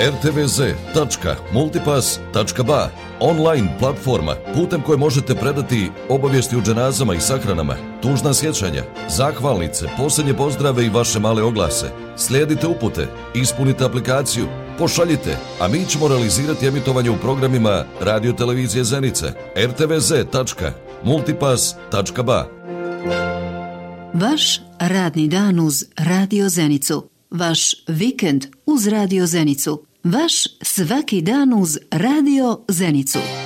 rtvz.multipass.ba, online platforma putem koje možete predati obavijesti o dženazama i sahranama, tužna sjećanja, zahvalnice, posljednje pozdrave i vaše male oglase. Slijedite upute, ispunite aplikaciju, pošaljite, a mi ćemo realizirati emitovanje u programima Radio Televizije Zenica, rtvz.multipass.ba. Vaš radni dan uz Radio Zenicu. Vaš vikend uz Radio Zenicu. Vaš svaki dan uz Radio Zenicu.